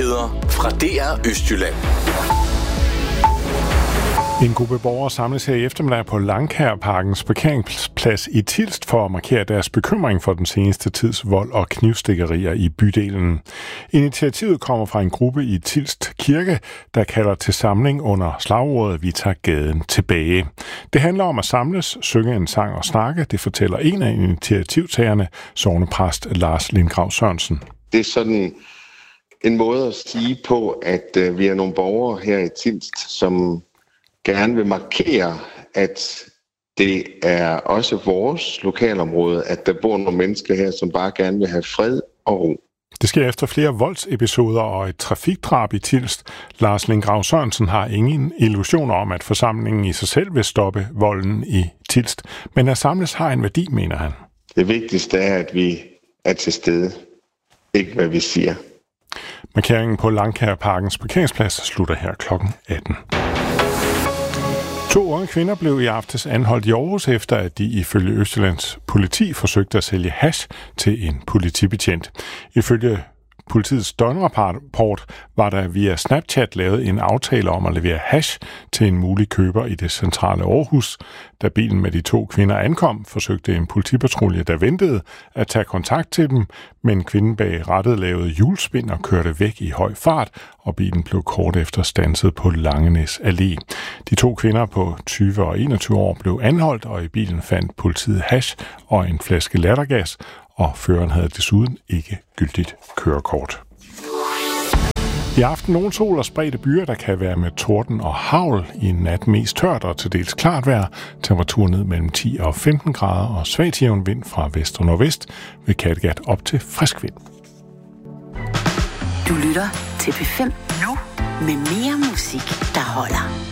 Nyheder fra DR Østjylland. En gruppe borgere samles her i eftermiddag på Langkærparkens parkeringsplads i Tilst for at markere deres bekymring for den seneste tids vold og knivstikkerier i bydelen. Initiativet kommer fra en gruppe i Tilst Kirke, der kalder til samling under slagordet "Vi tager gaden tilbage". Det handler om at samles, synge en sang og snakke. Det fortæller en af initiativtagerne, sognepræst Lars Lindgrav Sørensen. Det er sådan en måde at sige på, at vi er nogle borgere her i Tilst, som gerne vil markere, at det er også vores lokalområde, at der bor nogle mennesker her, som bare gerne vil have fred og ro. Det sker efter flere voldsepisoder og et trafikdrab i Tilst. Lars Lindgrav Sørensen har ingen illusioner om, at forsamlingen i sig selv vil stoppe volden i Tilst. Men at samles har en værdi, mener han. Det vigtigste er, at vi er til stede. Ikke hvad vi siger. Markeringen på Langkærparkens parkeringsplads slutter her kl. 18. 2 unge kvinder blev i aftes anholdt i Aarhus, efter at de ifølge Østjyllands politi forsøgte at sælge hash til en politibetjent. Ifølge politiets døgnrapport var der via Snapchat lavet en aftale om at levere hash til en mulig køber i det centrale Aarhus. Da bilen med de 2 kvinder ankom, forsøgte en politipatrulje, der ventede, at tage kontakt til dem, men kvinden bag rattet lavede hjulspind og kørte væk i høj fart, og bilen blev kort efter standset på Langenæs Allé. De 2 kvinder på 20 og 21 år blev anholdt, og i bilen fandt politiet hash og en flaske lattergas, og føreren havde desuden ikke gyldigt kørekort. I aften nogle sol og spredte byer, der kan være med torden og hagl. I nat mest tørt og til dels klart vejr. Temperatur ned mellem 10 og 15 grader og svag til jævn vind fra vest og nordvest. Ved Kattegat op til frisk vind. Du lytter til P5 nu med mere musik, der holder.